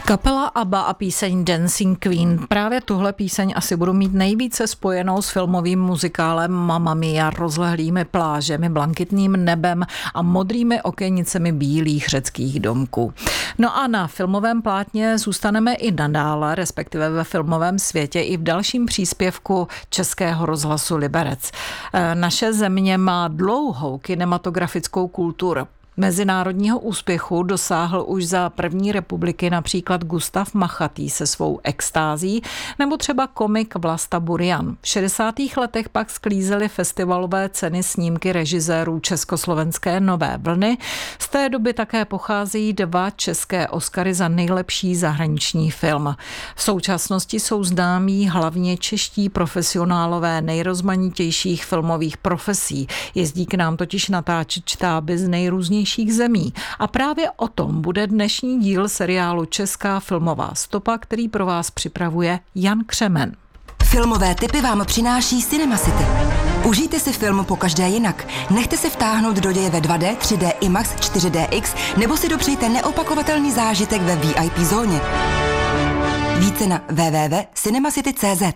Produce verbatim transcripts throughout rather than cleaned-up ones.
Kapela ABBA a píseň Dancing Queen. Právě tuhle píseň asi budu mít nejvíce spojenou s filmovým muzikálem Mamma Mia, rozlehlými plážemi, blankitným nebem a modrými okenicemi bílých řeckých domků. No a na filmovém plátně zůstaneme i nadále, respektive ve filmovém světě i v dalším příspěvku Českého rozhlasu Liberec. Naše země má dlouhou kinematografickou kulturu. Mezinárodního úspěchu dosáhl už za první republiky například Gustav Machatý se svou Extází nebo třeba komik Vlasta Burian. V šedesátých letech pak sklízely festivalové ceny snímky režisérů československé Nové vlny. Z té doby také pocházejí dva české Oscary za nejlepší zahraniční film. V současnosti jsou známí hlavně čeští profesionálové nejrozmanitějších filmových profesí. Jezdí k nám totiž natáčet štáby z nejrůznějších zemí. A právě o tom bude dnešní díl seriálu Česká filmová stopa, který pro vás připravuje Jan Křemen. Filmové tipy vám přináší Cinema City. Užijte si film pokaždé jinak. Nechte se vtáhnout do děje ve dva dé, tři dé, IMAX, čtyři dé X nebo si dopřejte neopakovatelný zážitek ve V I P zóně. Více na w w w tečka cinemacity tečka c z.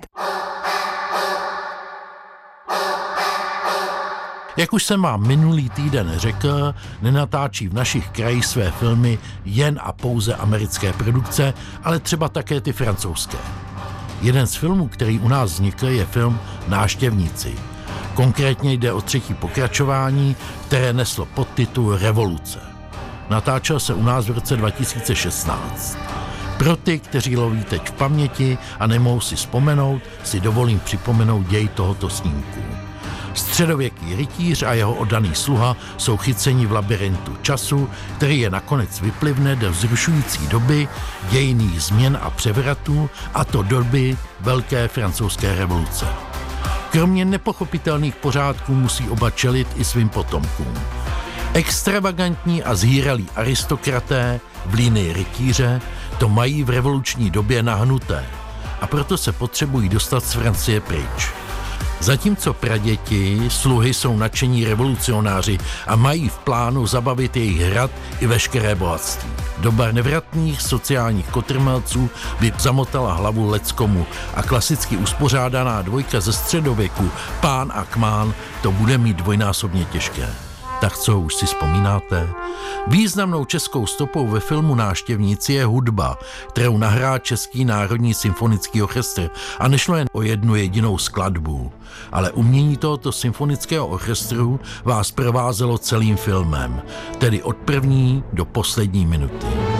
Jak už jsem vám minulý týden řekl, nenatáčí v našich krajích své filmy jen a pouze americké produkce, ale třeba také ty francouzské. Jeden z filmů, který u nás vznikl, je film Náštěvníci. Konkrétně jde o třetí pokračování, které neslo podtitul Revoluce. Natáčel se u nás v roce dva tisíce šestnáct. Pro ty, kteří loví teď v paměti a nemohou si vzpomenout, si dovolím připomenout děj tohoto snímku. Středověký rytíř a jeho oddaný sluha jsou chyceni v labyrintu času, který je nakonec vyplivne do vzrušující doby dějinných změn a převratů, a to doby Velké francouzské revoluce. Kromě nepochopitelných pořádků musí oba čelit i svým potomkům. Extravagantní a zhýralí aristokraté v línii rytíře to mají v revoluční době nahnuté a proto se potřebují dostat z Francie pryč. Zatímco praděti, sluhy jsou nadšení revolucionáři a mají v plánu zabavit jejich hrad i veškeré bohatství. Doba nevratných sociálních kotrmelců by zamotala hlavu leckomu a klasicky uspořádaná dvojka ze středověku, pán a kmán, to bude mít dvojnásobně těžké. Tak co, už si vzpomínáte? Významnou českou stopou ve filmu Náštěvníci je hudba, kterou nahrál Český národní symfonický orchestr, a nešlo jen o jednu jedinou skladbu. Ale umění tohoto symfonického orchestru vás provázelo celým filmem, tedy od první do poslední minuty.